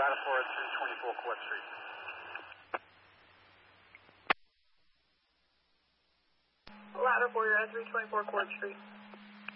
Ladder 4 at 324 Court Street. Ladder 4, you're at 324 Court Street.